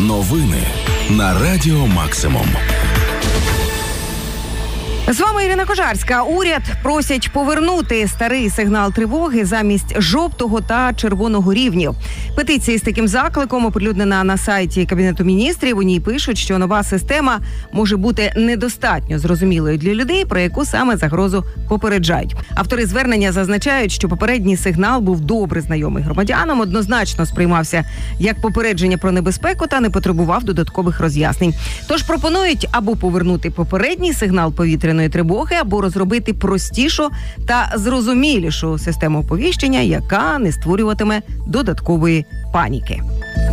Новини на Радіо Максимум. З вами Ірина Кожарська. Уряд просять повернути старий сигнал тривоги замість жовтого та червоного рівнів. Петиція з таким закликом оприлюднена на сайті Кабінету міністрів. У ній пишуть, що нова система може бути недостатньо зрозумілою для людей, про яку саме загрозу попереджають. Автори звернення зазначають, що попередній сигнал був добре знайомий громадянам, однозначно сприймався як попередження про небезпеку та не потребував додаткових роз'яснень. Тож пропонують або повернути попередній сигнал повітряної тривоги, або розробити простішу та зрозумілішу систему оповіщення, яка не створюватиме додаткової паніки.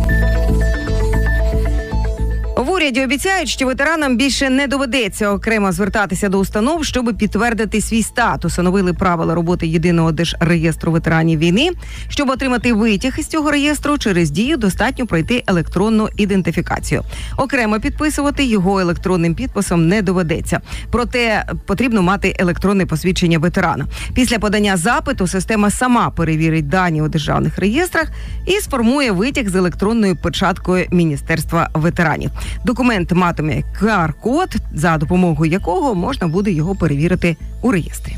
В уряді обіцяють, що ветеранам більше не доведеться окремо звертатися до установ, щоб підтвердити свій статус. Оновили правила роботи єдиного держреєстру ветеранів війни. Щоб отримати витяг із цього реєстру, через Дію достатньо пройти електронну ідентифікацію. Окремо підписувати його електронним підписом не доведеться. Проте потрібно мати електронне посвідчення ветерана. Після подання запиту система сама перевірить дані у державних реєстрах і сформує витяг з електронною печаткою Міністерства ветеранів. Документ матиме QR-код, за допомогою якого можна буде його перевірити у реєстрі.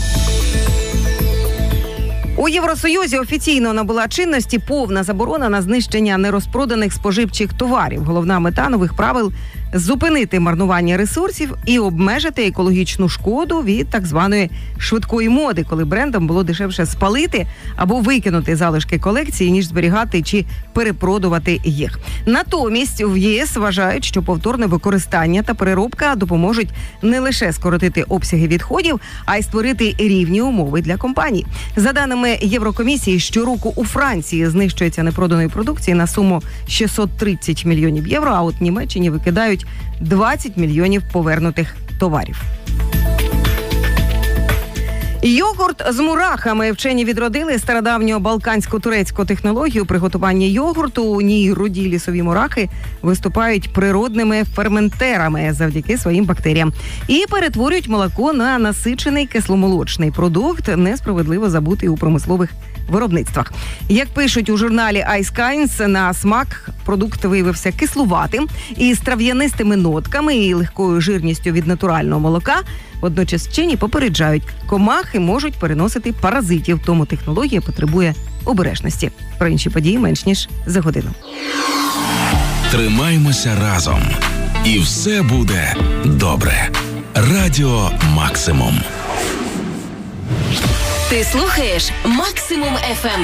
У Євросоюзі офіційно набула чинності повна заборона на знищення нерозпроданих споживчих товарів. Головна мета нових правил – зупинити марнування ресурсів і обмежити екологічну шкоду від так званої швидкої моди, коли брендам було дешевше спалити або викинути залишки колекції, ніж зберігати чи перепродувати їх. Натомість в ЄС вважають, що повторне використання та переробка допоможуть не лише скоротити обсяги відходів, а й створити рівні умови для компаній. За даними Єврокомісії, щороку у Франції знищується непроданої продукції на суму 630 мільйонів євро, а от в Німеччині викидають 20 мільйонів повернутих товарів. Йогурт з мурахами. Вчені відродили стародавню балкансько-турецьку технологію приготування йогурту. У ній руді лісові мурахи виступають природними ферментерами завдяки своїм бактеріям. І перетворюють молоко на насичений кисломолочний продукт, несправедливо забутий у промислових виробництвах. Як пишуть у журналі Ice Kinds, на смак продукт виявився кислуватим із трав'янистими нотками і легкою жирністю від натурального молока. Водночас вчені попереджають, комахи можуть переносити паразитів, тому технологія потребує обережності. Про інші події менш ніж за годину. Тримаймося разом. І все буде добре. Радіо Максимум. Ти слухаєш Максимум FM.